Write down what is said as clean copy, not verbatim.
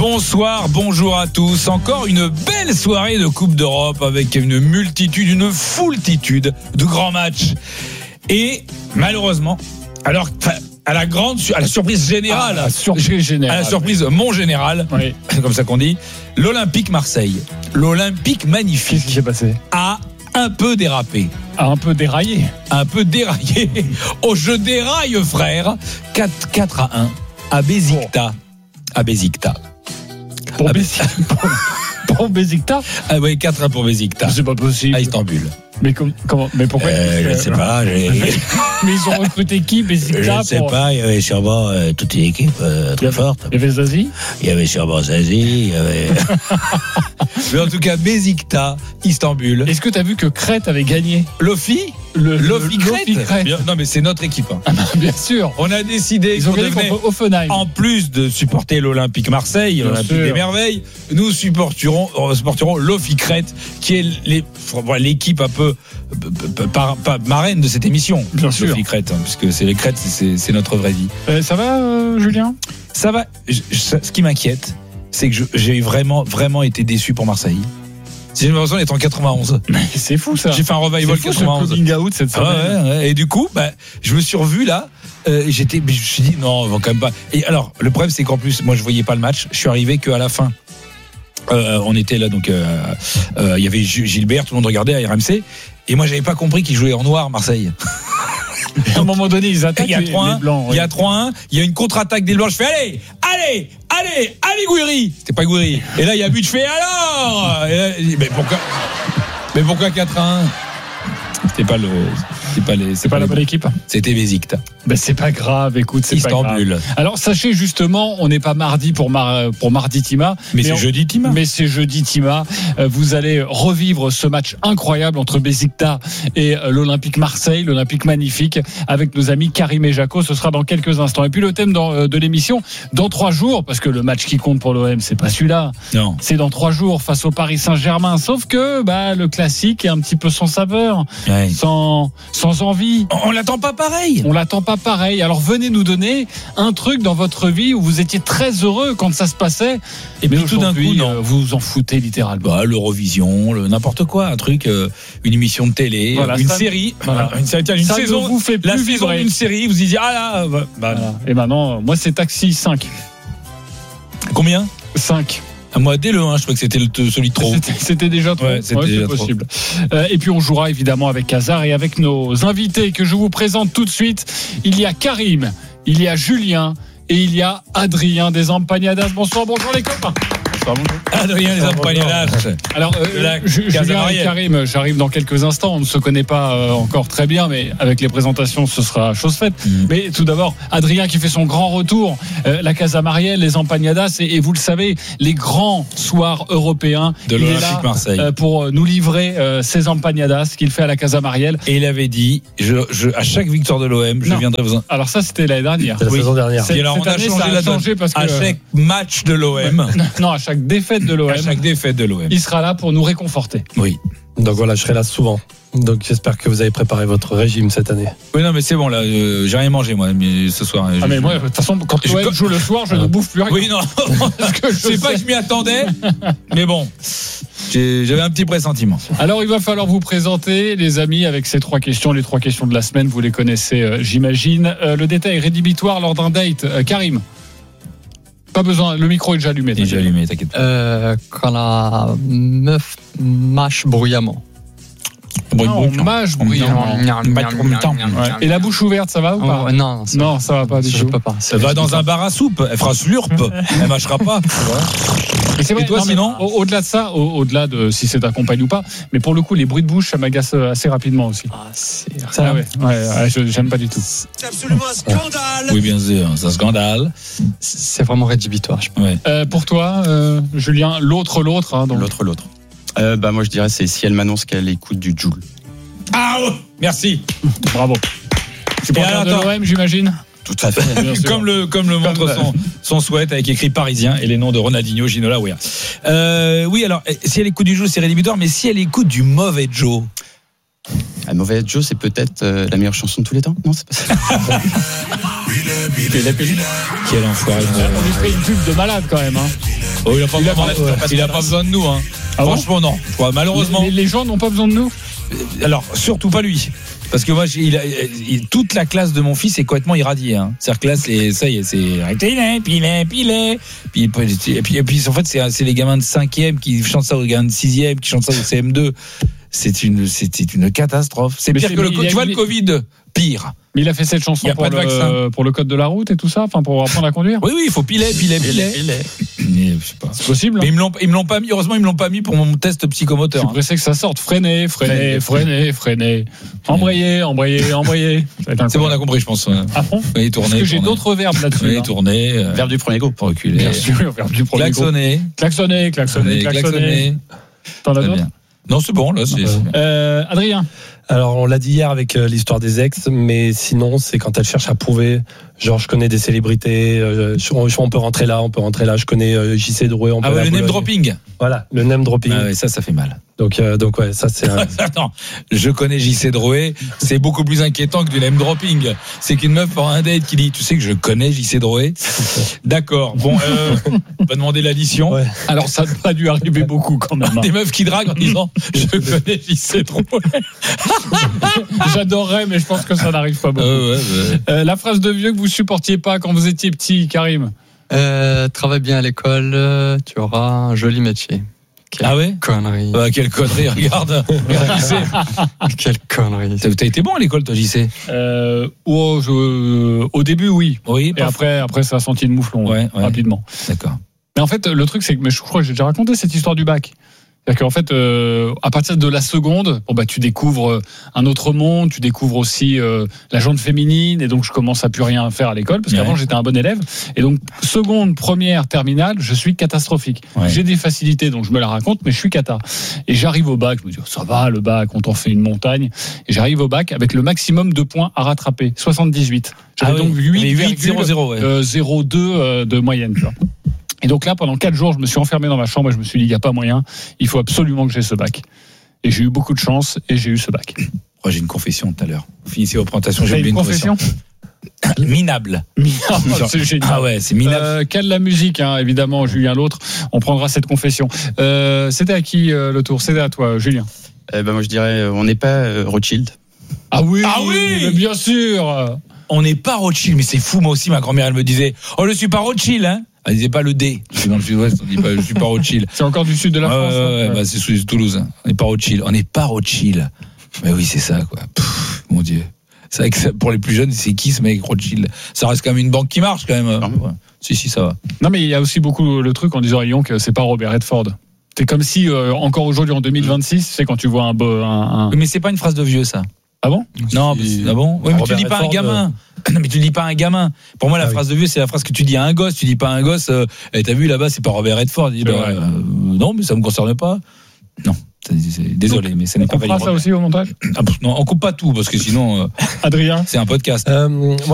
Bonsoir, bonjour à tous. Encore une belle soirée de Coupe d'Europe avec une foultitude de grands matchs. Et malheureusement, alors à la surprise générale, à la surprise mon général, oui. C'est comme ça qu'on dit, l'Olympique Marseille, l'Olympique magnifique, qu'est-ce qui s'est passé ? A un peu dérapé. Un peu déraillé. Oh, je déraille, frère. 4-1 à Beşiktaş. À Beşiktaş. Pour Beşiktaş. Ah oui, 4-1 pour Beşiktaş. C'est pas possible. À Istanbul. Mais comment ? Mais pourquoi ? Je ne sais pas. Mais ils ont recruté qui, Beşiktaş ? Je ne sais pas. Il y avait sûrement toute une équipe très forte. Il y avait Zazie ? Il y avait sûrement Zazie. Mais en tout cas, Beşiktaş, Istanbul. Est-ce que tu as vu que Crète avait gagné ? Lofi Crète. Non, mais c'est notre équipe. Hein. Bien sûr. On a décidé Ils ont gagné contre Offenheim. En plus de supporter l'Olympique Marseille, Bien l'Olympique sûr. des Merveilles, nous supporterons Lofi Crète, qui est l'équipe un peu pas marraine de cette émission. Bien sûr. Lofi Crète, hein, puisque c'est les Crêtes, c'est notre vraie vie. Ça va, Julien ? Ça va. Ce qui m'inquiète, c'est que j'ai vraiment été déçu pour Marseille. J'ai l'impression d'être en 91. C'est fou ça. J'ai fait un revival 91. Ce coming out cette semaine. Ouais. Et du coup, je me suis revu là. Je me suis dit non, on va quand même pas. Et alors, le problème c'est qu'en plus, moi je voyais pas le match. Je suis arrivé qu'à la fin. On était là donc. Il y avait Gilbert, tout le monde regardait à RMC. Et moi j'avais pas compris qu'ils jouaient en noir Marseille. À un moment donné, ils attaquent. Il y a 3-1. Blancs, il y a 3-1. Il y a une contre-attaque des Blancs. Je fais allez Gouiri. C'était pas Gouiri. Et là il y a but. Je fais alors. Et là, mais pourquoi 4-1? C'est pas la bonne équipe. C'était Beşiktaş. C'est pas grave, écoute, c'est Istanbul. pas grave. Alors sachez justement, on n'est pas mardi pour Mardi Tima, mais c'est jeudi Tima. Mais c'est jeudi Tima. Vous allez revivre ce match incroyable entre Beşiktaş et l'Olympique Marseille, l'Olympique magnifique, avec nos amis Karim et Jaco. Ce sera dans quelques instants. Et puis le thème de l'émission, dans 3 jours, parce que le match qui compte pour l'OM, c'est pas celui-là. Non. C'est dans 3 jours face au Paris Saint-Germain. Sauf que le classique est un petit peu sans saveur, ouais. sans envie. On l'attend pas pareil. Alors venez nous donner un truc dans votre vie où vous étiez très heureux quand ça se passait. Et puis tout d'un coup, non. Vous vous en foutez littéralement. L'Eurovision, n'importe quoi, un truc, une émission de télé, une série, une saison. Vous fait plus la saison d'une série, vous y dites voilà. Et maintenant, moi c'est Taxi 5. Combien ? 5. Moi, dès le 1, je crois que c'était celui de trop. C'était déjà trop. Ouais, c'est possible. Et puis, on jouera évidemment avec Hazard et avec nos invités que je vous présente tout de suite. Il y a Karim, il y a Julien et il y a Adrien des Empanadas. Bonsoir les copains. Adrien des Empanadas. Alors, Julien et Karim, j'arrive dans quelques instants. On ne se connaît pas encore très bien, mais avec les présentations, ce sera chose faite. Mais tout d'abord, Adrien qui fait son grand retour, la Casa Marielle, les Empanadas, et vous le savez, les grands soirs européens de l'Olympique Marseille pour nous livrer ces Empanadas qu'il fait à la Casa Marielle. Et il avait dit, à chaque victoire de l'OM, je viendrai vous. Alors ça, c'était l'année dernière. La saison dernière. Cette année, ça a changé parce que à chaque match de l'OM. Non, à chaque défaite de l'OM. Il sera là pour nous réconforter. Oui. Donc voilà, je serai là souvent. Donc j'espère que vous avez préparé votre régime cette année. Oui, non, mais c'est bon, là, j'ai rien mangé, moi, mais ce soir. Mais moi, de toute façon, quand l'OM joue le soir, je ne bouffe plus rien. Oui, non. Parce que je sais pas que je m'y attendais, mais bon. J'avais un petit pressentiment. Alors, il va falloir vous présenter, les amis, avec ces 3 questions. Les 3 questions de la semaine, vous les connaissez, j'imagine. Le détail rédhibitoire lors d'un date. Karim. Pas besoin, le micro est déjà allumé. T'inquiète pas. Quand la meuf mâche bruyamment. On mâche bruyamment. Et la bouche ouverte, ça va ou pas ? Non, ça va pas du tout. Je peux pas. Elle va dans un bar à soupe, elle fera slurp, elle mâchera pas. Et toi, sinon, au-delà de ça, au-delà de si c'est ta compagne ou pas, mais pour le coup, les bruits de bouche, ça m'agace assez rapidement aussi. J'aime pas du tout. C'est absolument un scandale. Oui, bien sûr, c'est un scandale. C'est vraiment rédhibitoire. Pour toi, Julien, l'autre. L'autre. Moi je dirais c'est si elle m'annonce qu'elle écoute du Joule. Ah merci. Bravo. C'est pour de l'OM, j'imagine. Tout à fait. Comme le montre son sweat avec écrit Parisien et les noms de Ronaldinho, Ginola, Ouya. Oui, alors si elle écoute du Joule, c'est rédhibitoire, mais si elle écoute du mauvais Joe. La mauvaise Joe, c'est peut-être la meilleure chanson de tous les temps. Non, c'est pas ça. Quel enfoiré. On lui fait une pub de malade quand même. Oh, il a pas besoin de nous. Hein. Ah franchement, non. Malheureusement. Les gens n'ont pas besoin de nous. Alors, surtout pas lui. Parce que moi, toute la classe de mon fils est complètement irradiée. Hein. C'est-à-dire que là, ça y est, c'est pilé. Puis en fait, c'est les gamins de 5e qui chantent ça aux gamins de 6e, qui chantent ça au CM2. C'est une catastrophe. C'est pire que le Covid. Pire. Mais il a fait cette chanson pour le code de la route et tout ça, enfin pour apprendre à conduire. Oui, il faut piler. Mais, je sais pas. C'est possible. Mais ils me l'ont pas mis. Heureusement, ils me l'ont pas mis pour mon test psychomoteur. Je suis pressé que ça sorte. Freiner. Embrayer. C'est bon, on a compris, je pense. À fond. Oui, tourner. Parce que j'ai d'autres verbes là-dessus. Oui, tourner. Verbe du premier groupe. Pour reculer. Bien sûr, verbe du premier groupe. Klaxonner. T'en as d'autres ? Non, c'est bon, là. Adrien. Alors, on l'a dit hier avec l'histoire des ex, mais sinon, c'est quand elle cherche à prouver. Genre, je connais des célébrités, on peut rentrer là. Je connais JC Drouet. Le name dropping. Voilà, le name dropping. Ah ouais, ça fait mal. Donc ouais, ça c'est. Attends, je connais JC Drouet. C'est beaucoup plus inquiétant que du name dropping. C'est qu'une meuf pour un date qui dit, tu sais que je connais JC Drouet. D'accord. Bon, on va demander l'addition. Ouais. Alors ça n'a pas dû arriver beaucoup quand même. Des meufs qui draguent en disant, je connais JC Drouet. J'adorerais, mais je pense que ça n'arrive pas beaucoup. La phrase de vieux que vous supportiez pas quand vous étiez petit, Karim. Travaille bien à l'école, tu auras un joli métier. Quelle connerie. Quelle connerie, regarde. Quelle connerie. T'as été bon à l'école, toi, JC? Au début, oui. Oui. Et après, ça a senti le mouflon, rapidement. D'accord. Mais en fait, le truc, c'est que je crois que j'ai déjà raconté cette histoire du bac. C'est-à-dire qu'en fait, à partir de la seconde, tu découvres un autre monde, tu découvres aussi la jante féminine, et donc je commence à plus rien faire à l'école, parce qu'avant j'étais un bon élève, et donc seconde, première, terminale, je suis catastrophique. Ouais. J'ai des facilités, donc je me la raconte, mais je suis cata. Et j'arrive au bac, je me dis, ça va, le bac, on t'en fait une montagne, et j'arrive au bac avec le maximum de points à rattraper, 78. J'avais donc 8,02 de moyenne, tu vois. Et donc là, pendant 4 jours, je me suis enfermé dans ma chambre et je me suis dit, il n'y a pas moyen, il faut absolument que j'ai ce bac. Et j'ai eu beaucoup de chance et j'ai eu ce bac. J'ai une confession tout à l'heure. Vous finissez vos présentations, j'ai oublié une confession. Minable. C'est génial. Ah ouais, c'est minable. Quelle la musique, hein, évidemment, Julien l'autre. On prendra cette confession. C'était à qui le tour? C'était à toi, Julien. Moi, je dirais, on n'est pas Rothschild. Ah oui, mais bien sûr. On n'est pas Rothschild, mais c'est fou. Moi aussi, ma grand-mère, elle me disait, je suis pas Rothschild, hein. Elle disait pas le D. Je suis dans le sud-ouest, on dit pas, je suis pas Rothschild. C'est encore du sud de la France. Ouais. C'est sous Toulouse. On n'est pas Rothschild. On n'est pas Rothschild. Mais oui, c'est ça, quoi. Mon Dieu. C'est vrai que pour les plus jeunes, c'est qui ce mec Rothschild? Ça reste quand même une banque qui marche, quand même. Ouais. Si, ça va. Non, mais il y a aussi beaucoup le truc en disant à Lyon que c'est pas Robert Redford. C'est comme si, encore aujourd'hui, en 2026, c'est quand tu vois un. Mais c'est pas une phrase de vieux, ça. Ah bon? Non, ah bon? Oui, mais tu dis pas un gamin. Non, mais tu dis pas un gamin. Pour moi, la phrase de vieux, c'est la phrase que tu dis à un gosse. Tu dis pas à un gosse, t'as vu là-bas, c'est pas Robert Redford. Non, mais ça me concerne pas. Non. Désolé, donc, mais ça n'est pas validé. On fera ça aussi au montage? Non, on coupe pas tout, parce que sinon. Adrien? C'est un podcast.